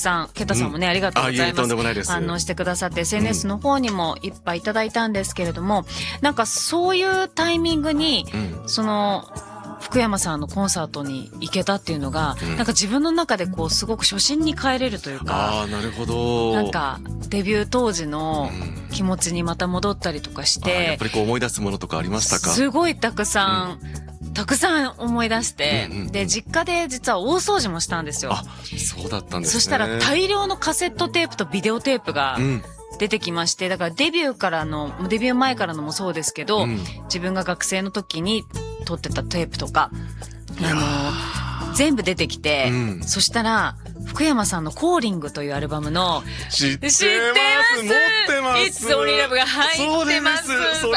さん、ケタさんもね、ありがとうございます。 とんでもないです。 反応してくださって、SNS の方にもいっぱいいただいたんですけれども、なんかそういうタイミングに、福山さんのコンサートに行けたっていうのが、なんか自分の中でこうすごく初心に帰れるというか、 なるほど。 なんかデビュー当時の気持ちにまた戻ったりとかして、 やっぱりこう思い出すものとかありましたか？ すごいたくさん思い出して、で、実家で実は大掃除もしたんですよ。 そうだったんですね。 そしたら大量のカセットテープとビデオテープが、出てきまして、だからデビュー前からのもそうですけど、自分が学生の時に撮ってたテープとか、全部出てきて、そしたら、福山さんのコーリングというアルバムの、 知ってます、持ってます。 It's Only Love が入ってます。 それです。 それです。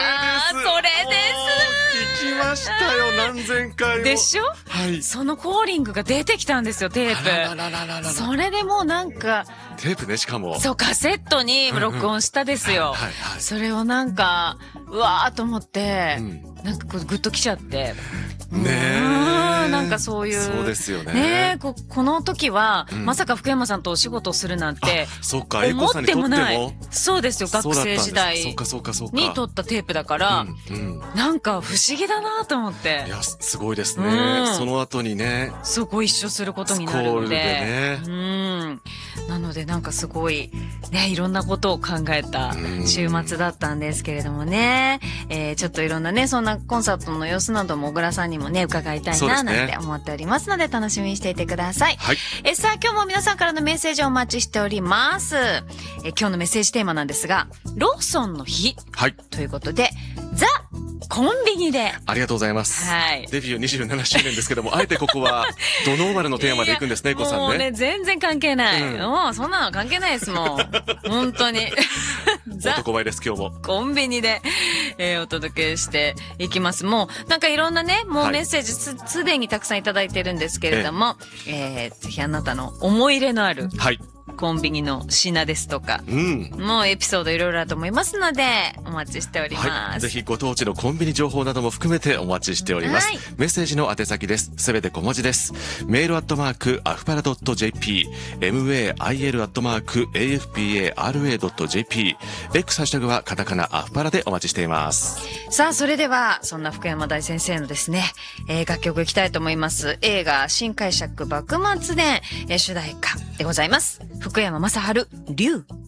聞きましたよ、何千回も。 でしょ？はい。そのコーリングが出てきたんですよ、テープ。それでもうなんか、 テープね、しかも。 そう、カセットに録音したですよ。それをなんか、うわーと思って、なんかこうグッときちゃって。 ねえ。 なんかそういう。 そうですよね。 ねえ、この時は、まさか福山さんとお仕事をするなんて、 そうか、エコさんにとってもない。 そうですよ、学生時代に撮ったテープだから、なんか不思議だなと思って。 いや、すごいですね。その後にね。 そう、ご一緒することになるので。なのでなんかすごい、ね、いろんなことを考えた週末だったんですけれどもね。ちょっといろんなね、そんなコンサートの様子なども小倉さんにもね、伺いたいな、なんて思っておりますので、楽しみにしていてください。はい。さあ、今日も皆さんからのメッセージをお待ちしております。今日のメッセージテーマなんですが、ローソンの日。はい。ということで、ザ・コンビニで。 ありがとうございます。 はい。 デビュー27周年ですけども、あえてここは、ドノーマルのテーマでいくんですね、エコさんね。 もうね、全然関係ない。もう、そんなの関係ないです、もう。本当に。 男前です、今日も。 コンビニで、お届けしていきます。もう、なんかいろんなね、もうメッセージすでにたくさんいただいてるんですけれども、ぜひあなたの思い入れのある。はい。コンビニの品ですとか、もうエピソードいろいろあると思いますので、お待ちしております。はい、 ぜひご当地のコンビニ情報なども含めてお待ちしております。はい、メッセージの宛先です。すべて小文字です。メールアフパラ .jp、mail@afpara.jp、X ハッシュタグはカタカナアフパラでお待ちしています。 さあ、それでは、そんな福山大先生のですね、楽曲いきたいと思います。映画、新解釈幕末伝、主題歌でございます。福山雅治、竜。